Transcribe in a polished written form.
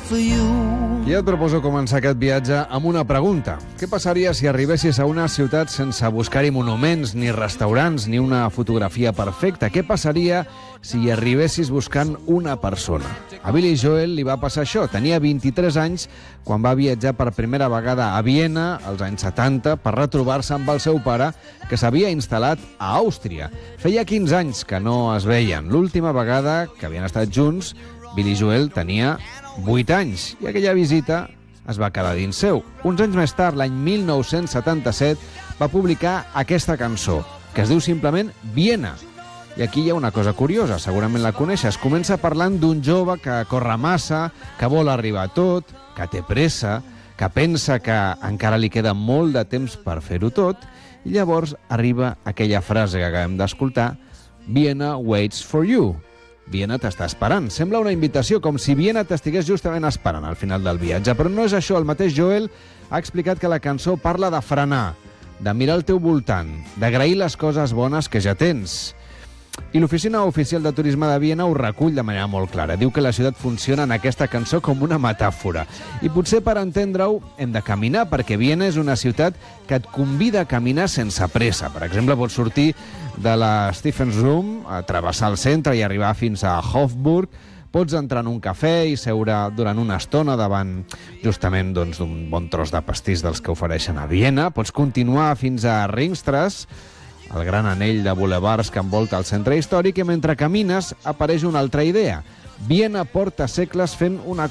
for you. I et proposo començar aquest viatge amb una pregunta. Què passaria si arribessis a una ciutat sense buscar-hi monuments, ni restaurants, ni una fotografia perfecta? Què passaria si hi arribessis buscant una persona? A Billy Joel li va passar això. Tenia 23 anys quan va viatjar per primera vegada a Viena, als anys 70, per retrobar-se amb el seu pare, que s'havia instal·lat a Àustria. Feia 15 anys que no es veien. L'última vegada que havien estat junts, Billy Joel tenia 8 anys, i aquella visita es va quedar dins seu. Uns anys més tard, l'any 1977, va publicar aquesta cançó, que es diu simplement Viena. I aquí hi ha una cosa curiosa, segurament la coneixes. Comença parlant d'un jove que corre massa, que vol arribar a tot, que té pressa, que pensa que encara li queda molt de temps per fer-ho tot, i llavors arriba aquella frase que acabem d'escoltar: Viena waits for you. Viena t'està esperant. Sembla una invitació, com si Viena t'estigués justament esperant al final del viatge. Però no és això. El mateix Joel ha explicat que la cançó parla de frenar, de mirar al teu voltant, d'agrair les coses bones que ja tens. I l'Oficina Oficial de Turisme de Viena ho recull de manera molt clara. Diu que la ciutat funciona en aquesta cançó com una metàfora. I potser per entendre-ho hem de caminar, perquè Viena és una ciutat que et convida a caminar sense pressa. Per exemple, pots sortir de la Stephens Room, a travessar el centre i arribar fins a Hofburg. Pots entrar en un cafè i seure durant una estona davant justament d'un bon tros de pastís dels que ofereixen a Viena. Pots continuar fins a Ringstrasse, el gran anell de bulevards que envolta el centre històric, i mentre camines apareix una altra idea. Viena porta segles fent una